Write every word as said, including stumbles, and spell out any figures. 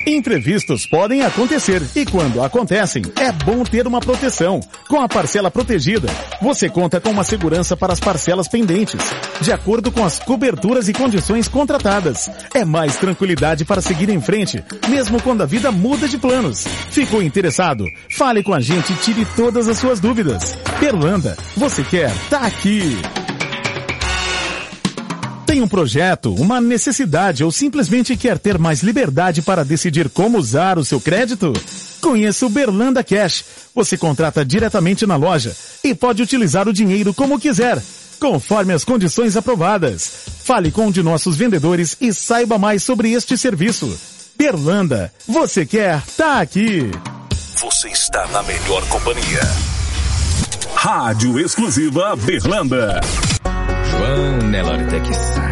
Imprevistos podem acontecer e quando acontecem, é bom ter uma proteção. Com a parcela protegida, você conta com uma segurança para as parcelas pendentes, de acordo com as coberturas e condições contratadas. É mais tranquilidade para seguir em frente, mesmo quando a vida muda de planos. Ficou interessado? Fale com a gente e tire todas as suas dúvidas. Berlanda, você quer? Tá aqui! Tem um projeto, uma necessidade ou simplesmente quer ter mais liberdade para decidir como usar o seu crédito? Conheça o Berlanda Cash. Você contrata diretamente na loja e pode utilizar o dinheiro como quiser, conforme as condições aprovadas. Fale com um de nossos vendedores e saiba mais sobre este serviço. Berlanda, você quer? Tá aqui. Você está na melhor companhia. Rádio Exclusiva Berlanda. João Neloritex.